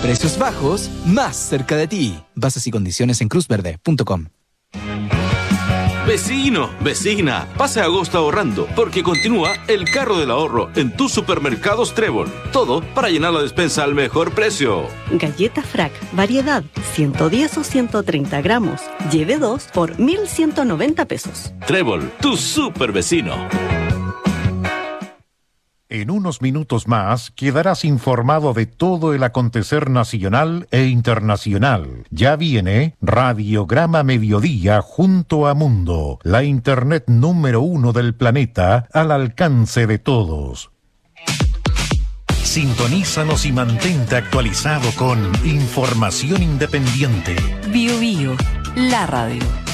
Precios bajos, más cerca de ti. Bases y condiciones en cruzverde.com. Vecino, vecina, pase agosto ahorrando, porque continúa el carro del ahorro en tus supermercados Trébol. Todo para llenar la despensa al mejor precio. Galleta Frac, variedad, 110 o 130 gramos. Lleve 2 por 1,190 pesos. Trébol, tu super vecino. En unos minutos más quedarás informado de todo el acontecer nacional e internacional. Ya viene Radiograma Mediodía junto a Mundo, la internet número 1 del planeta al alcance de todos. Sintonízanos y mantente actualizado con información independiente. Bio Bio, la radio.